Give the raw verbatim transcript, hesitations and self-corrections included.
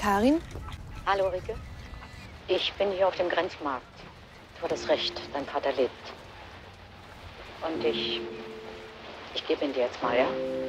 Karin? Hallo, Rike. Ich bin hier auf dem Grenzmarkt. Du hattest recht, dein Vater lebt. Und ich... ich gebe ihn dir jetzt mal, ja?